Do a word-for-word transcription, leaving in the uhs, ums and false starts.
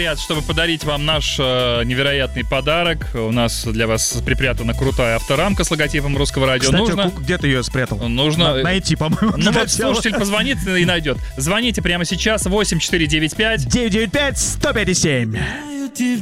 Чтобы подарить вам наш э, невероятный подарок, у нас для вас припрятана крутая авторамка с логотипом Русского радио. Кстати, нужно... где ты ее спрятал? Нужно На- найти, по-моему. Ну вот слушатель позвонит и найдет. Звоните прямо сейчас восемь четыре девять пять девять девять пять сто пять семь.